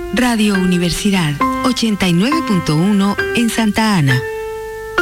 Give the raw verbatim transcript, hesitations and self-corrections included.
Radio Universidad ochenta y nueve punto uno en Santa Ana.